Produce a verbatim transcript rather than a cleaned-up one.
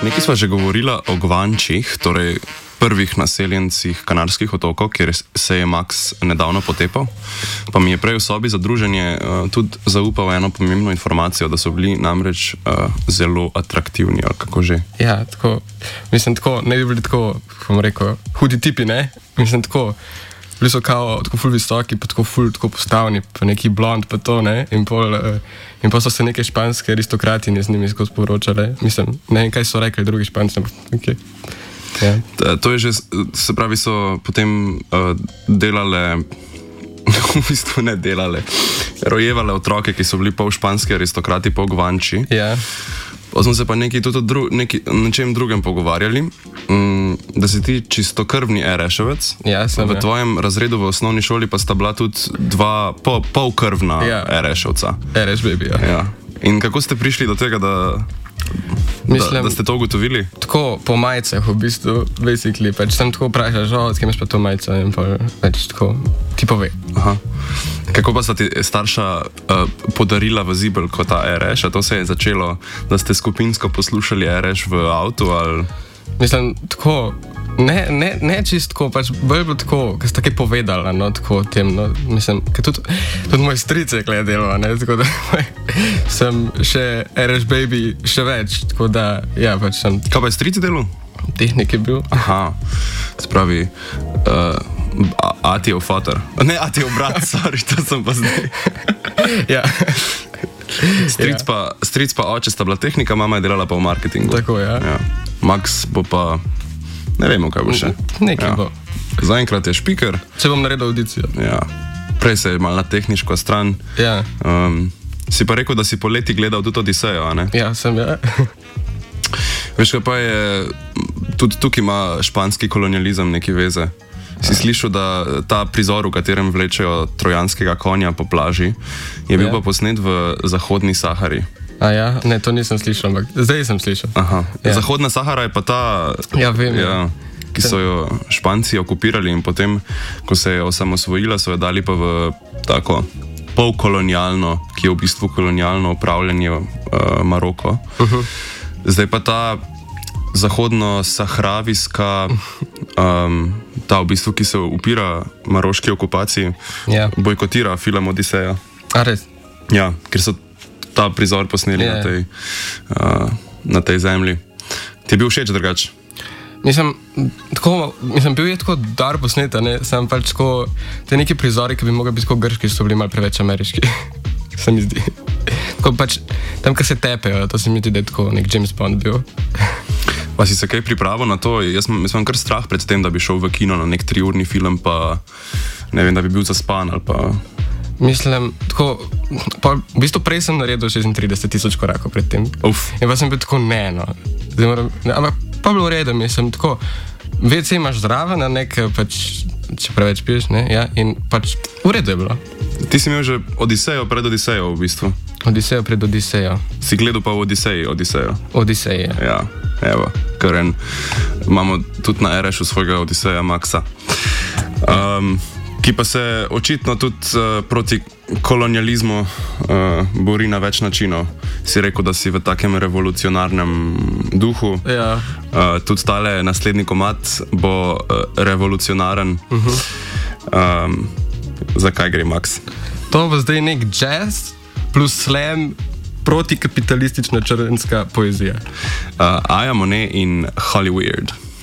Nekaj sva že govorila o Gvančih, torej prvih naseljencih Kanarskih otokov, kjer se je Max nedavno potepal. Pa mi je prej v sobi za druženje uh, tudi zaupal eno pomembno informacijo, da so bili namreč uh, zelo atraktivni, ali kako že. Ja, tako, mislim, tako, ne bi bili tako, kako bom rekel, hudi tipi, ne? Mislim, tako, bili so kao tako ful visoki, pa tako ful tako postavni, pa neki blond, pa to, ne? In pol, uh, in pol so se neke španske aristokratine z njimi skozi poročale. Mislim, ne vem, kaj so rekli drugi Španci, ampak okay. Ja. To je že, se pravi, so potem uh, delale, v bistvu ne delale, rojevale otroke, ki so bili pol španski aristokrati, pol Gvanči. Ja. Pa smo se pa nekaj tudi o dru, neki, nečem drugem pogovarjali, um, da si ti čistokrvni Ereševec. Ja, sem, v ja. tvojem razredu v osnovni šoli pa sta bila tudi dva pol, polkrvna ja. Ereševca. Ereš baby, ja. Ja. In kako ste prišli do tega, da... Mislim, da, da ste to ugotovili? Tako po majicah, v bistvu, basically, pač sem tako vprašal, že odkaj imaš pa to majico in pa več tako, ti pove. Aha. Kako pa sta ti starša uh, podarila v zibel kot ta Ereš? A to se je začelo, da ste skupinsko poslušali Ereš v avtu ali... Mislim, tako, ne, ne, ne čistko, pač bolj bilo tako, ker ste kaj povedala, no, tako tem, no, mislim, ker tudi, tudi moj stric je gledal, ne, tako da sem še Ereš baby še več, tako da, ja, pač sem... Kaj pa je stric delal? Tehnik je bil. Aha, spravi, uh, Atijev fater. Ne, Atijev brat, sorry, to sem pa zdaj. Ja. Stric, ja. pa, stric pa oče sta bila tehnika, mama je delala pa v marketingu. Tako, ja. Ja. Max bo pa, ne vemo, kaj bo še. Nekaj ja. bo. Zaenkrat je špiker. Če bom naredil audicijo. Ja. Prej se je mal na tehniško stran. Ja. Um, si pa rekel, da si poleti gledal tudi Odisejo, a ne? Ja, sem, ja. Veš, kaj pa je, tudi tukaj ima španski kolonializem neki veze. Si slišal, da ta prizor, v katerem vlečejo trojanskega konja po plaži, je bil ja. pa posnet v Zahodni Sahari. A ja, ne, to nisem slišal, ampak zdaj sem slišal. Aha. Ja. Zahodna Sahara je pa ta, ja, vem, ja, ki so jo Španci okupirali in potem, ko se je osamosvojila, so jo dali pa v tako polkolonialno, ki je v bistvu kolonialno upravljanje uh, Maroko. Uh-huh. Zdaj pa ta zahodno-sahravijska, um, ta v bistvu, ki se upira maroški okupaciji, ja. bojkotira film Odiseja. A res? Ja, ker so ta prizor posneli yeah. na, tej, uh, na tej zemlji. Ti je bil všeč drugače? Mislim, tako, mislim, bil je tako dar posneta, ne, sem pač tako, te neki prizori, ki bi mogli biti tako grški, so bili malo preveč ameriški, se mi zdi. Tako pač, tam, kar se tepejo, to se mi zdi, da je tako nek James Bond bil. Pa si se kaj pripravil na to? Jaz imam kar strah pred tem, da bi šel v kino na nek triurni film, pa ne vem, da bi bil zaspan ali pa... Mislim, tako, pa v bistvu prej sem naredil šestintrideset tisoč korakov pred tem. Uf. In pa sem bil tako, ne, no. Zdaj moram, ne, ampak pa bilo v redu, mislim, tako, ve ce imaš zraven, a nek, pač, če preveč piješ, ne, ja, in pač v redu je bilo. Ti si imel že Odisejo pred Odisejo v bistvu. Odisejo pred Odisejo. Si gledal pa v Odiseji Odisejo. Odiseji, ja. Ja, evo, kar en, imamo tudi na Erešu svojega Odiseja Maxa. Um, ki pa se očitno tudi uh, proti kolonializmu uh, bori na več načinov. Si rekel, da si v takem revolucionarnem duhu. Ja. Uh, tudi tale naslednji komad bo uh, revolucionaren. Uh-huh. Um, zakaj gre, Max? To bo zdaj nek jazz plus slam protikapitalistična črnska poezija. Uh, Aya Monet in Hollyweird.